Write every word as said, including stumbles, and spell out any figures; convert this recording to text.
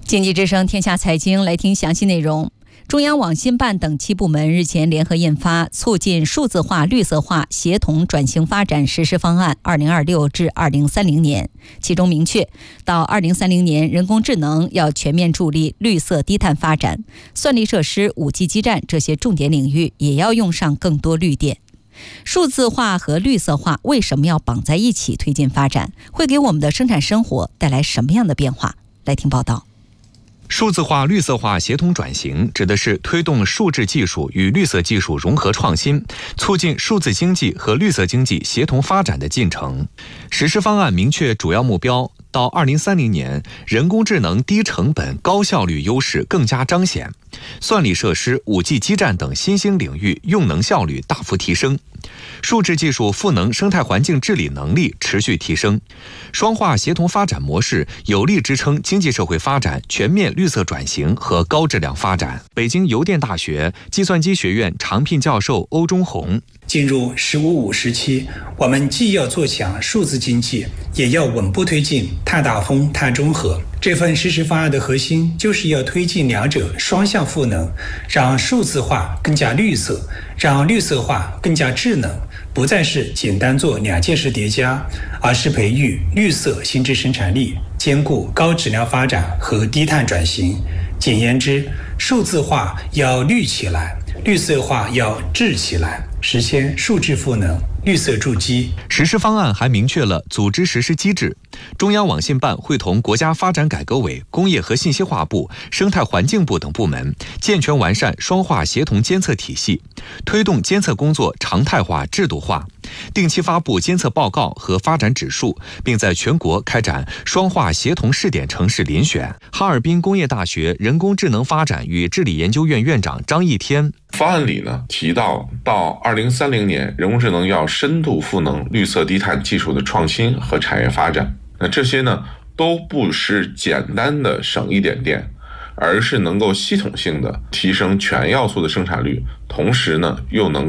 经济之声天下财经，来听详细内容。中央网信办等七部门日前联合印发《促进数字化、绿色化协同转型发展实施方案（二零二六至二零三零年）》，其中明确，到二零三零年，人工智能要全面助力绿色低碳发展，算力设施、五 G 基站这些重点领域也要用上更多绿电。数字化和绿色化为什么要绑在一起推进发展？会给我们的生产生活带来什么样的变化？来听报道。 数字化、绿色化协同转型指的是推动数字技术与绿色技术融合创新，促进数字经济和绿色经济协同发展的进程。实施方案明确主要目标，到二零三零年，人工智能低成本、高效率优势更加彰显，算力设施、五 G 基站等新兴领域用能效率大幅提升，数字技术赋能生态环境治理能力持续提升，双化协同发展模式有力支撑经济社会发展全面绿色转型和高质量发展。北京邮电大学计算机学院常聘教授欧忠宏： 进入“十五五”时期，我们既要做强数字经济，也要稳步推进碳达峰、碳中和。这份实施方案的核心就是要推进两者双向赋能，让数字化更加绿色，让绿色化更加智能，不再是简单做两件事叠加，而是培育绿色新质生产力，兼顾高质量发展和低碳转型。简言之，数字化要绿起来，绿色化要智起来，实现数质赋能、绿色筑基。 实施方案还明确了组织实施机制，中央网信办会同国家发展改革委、工业和信息化部、生态环境部等部门，健全完善双化协同监测体系，推动监测工作常态化、制度化，定期发布监测报告和发展指数，并在全国开展双化协同试点城市遴选。哈尔滨工业大学人工智能发展与治理研究院院长张义天： 方案里呢提到，到二零三零年，人工智能要深度赋能绿色低碳技术的创新和产业发展。那这些呢，都不是简单的省一点电，而是能够系统性的提升全要素的生产率，同时呢，又能